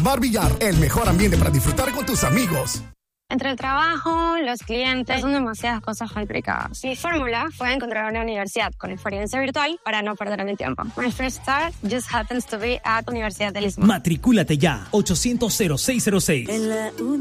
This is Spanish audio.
Barbillar, el mejor ambiente para disfrutar con tus amigos. Entre el trabajo, los clientes, son demasiadas cosas complicadas. Mi fórmula fue encontrar una universidad con experiencia virtual para no perder mi tiempo. My first start just happens to be at Universidad del Istmo. Matricúlate ya, 800-0606.